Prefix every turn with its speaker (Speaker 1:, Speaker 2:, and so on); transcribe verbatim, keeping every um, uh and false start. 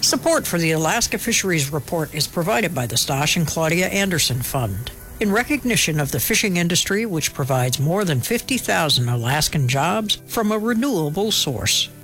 Speaker 1: Support for the Alaska Fisheries Report is provided by the Stosh and Claudia Anderson Fund. In recognition of the fishing industry, which provides more than fifty thousand Alaskan jobs from a renewable source.